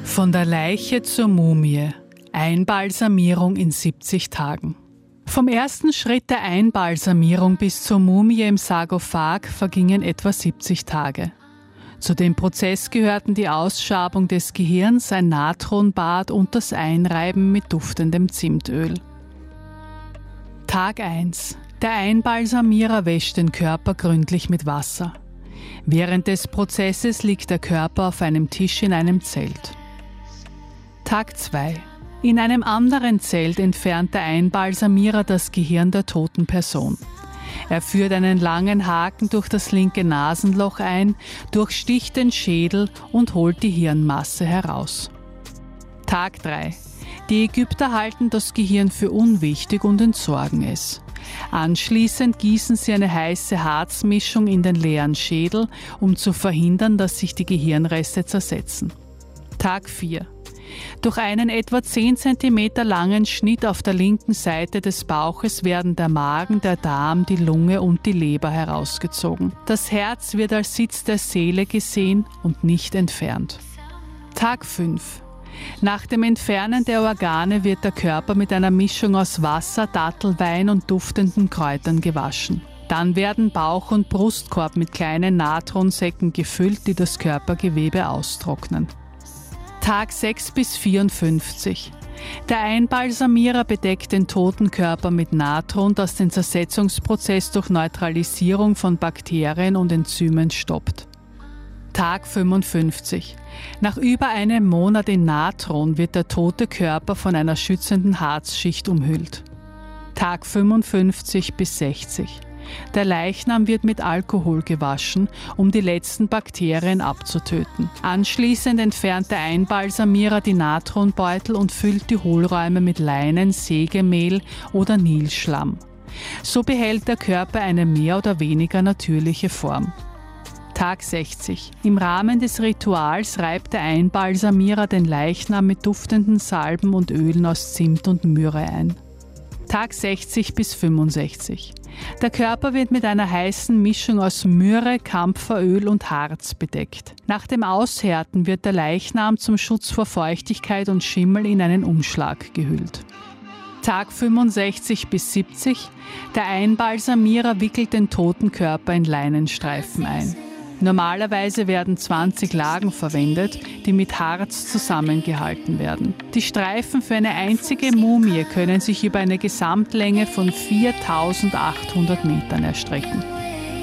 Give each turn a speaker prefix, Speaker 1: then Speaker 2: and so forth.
Speaker 1: Von der Leiche zur Mumie. Einbalsamierung in 70 Tagen. Vom ersten Schritt der Einbalsamierung bis zur Mumie im Sarkophag vergingen etwa 70 Tage. Zu dem Prozess gehörten die Ausschabung des Gehirns, ein Natronbad und das Einreiben mit duftendem Zimtöl. Tag 1. Der Einbalsamierer wäscht den Körper gründlich mit Wasser. Während des Prozesses liegt der Körper auf einem Tisch in einem Zelt. Tag 2. In einem anderen Zelt entfernt der Einbalsamierer das Gehirn der toten Person. Er führt einen langen Haken durch das linke Nasenloch ein, durchsticht den Schädel und holt die Hirnmasse heraus. Tag 3. Die Ägypter halten das Gehirn für unwichtig und entsorgen es. Anschließend gießen sie eine heiße Harzmischung in den leeren Schädel, um zu verhindern, dass sich die Gehirnreste zersetzen. Tag 4. Durch einen etwa 10 cm langen Schnitt auf der linken Seite des Bauches werden der Magen, der Darm, die Lunge und die Leber herausgezogen. Das Herz wird als Sitz der Seele gesehen und nicht entfernt. Tag 5. Nach dem Entfernen der Organe wird der Körper mit einer Mischung aus Wasser, Dattelwein und duftenden Kräutern gewaschen. Dann werden Bauch und Brustkorb mit kleinen Natronsäcken gefüllt, die das Körpergewebe austrocknen. Tag 6 bis 54. Der Einbalsamierer bedeckt den toten Körper mit Natron, das den Zersetzungsprozess durch Neutralisierung von Bakterien und Enzymen stoppt. Tag 55. Nach über einem Monat in Natron wird der tote Körper von einer schützenden Harzschicht umhüllt. Tag 55 bis 60. Der Leichnam wird mit Alkohol gewaschen, um die letzten Bakterien abzutöten. Anschließend entfernt der Einbalsamierer die Natronbeutel und füllt die Hohlräume mit Leinen, Sägemehl oder Nilschlamm. So behält der Körper eine mehr oder weniger natürliche Form. Tag 60. Im Rahmen des Rituals reibt der Einbalsamierer den Leichnam mit duftenden Salben und Ölen aus Zimt und Myrrhe ein. Tag 60 bis 65. Der Körper wird mit einer heißen Mischung aus Myrrhe, Kampferöl und Harz bedeckt. Nach dem Aushärten wird der Leichnam zum Schutz vor Feuchtigkeit und Schimmel in einen Umschlag gehüllt. Tag 65 bis 70. Der Einbalsamierer wickelt den toten Körper in Leinenstreifen ein. Normalerweise werden 20 Lagen verwendet, die mit Harz zusammengehalten werden. Die Streifen für eine einzige Mumie können sich über eine Gesamtlänge von 4.800 Metern erstrecken.